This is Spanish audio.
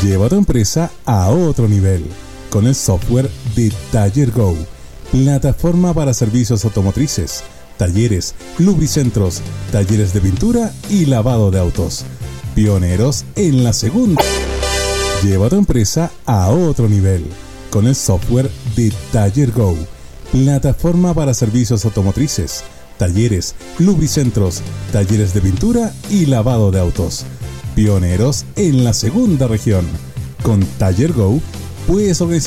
Lleva tu empresa a otro nivel con el software de Taller Go, plataforma para servicios automotrices, talleres, lubricentros, talleres de pintura y lavado de autos. Pioneros en la segunda. Lleva tu empresa a otro nivel con el software de Taller Go, plataforma para servicios automotrices, talleres, lubricentros, talleres de pintura y lavado de autos. Pioneros en la segunda región. Con Taller Go puedes organizar